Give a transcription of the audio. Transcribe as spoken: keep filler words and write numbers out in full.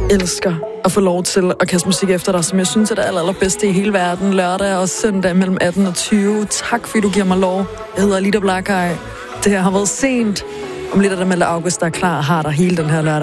elsker at få lov til at kaste musik efter dig, som jeg synes er det aller, allerbedste i hele verden. Lørdag og søndag mellem atten og tyve. Tak fordi du giver mig lov. Jeg hedder Alida Blackeye. Det her har været sent. Om lidt er der Mette August, der er klar og har dig hele den her lørdag.